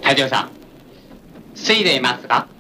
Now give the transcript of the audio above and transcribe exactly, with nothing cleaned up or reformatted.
隊長さん、ついでいますか？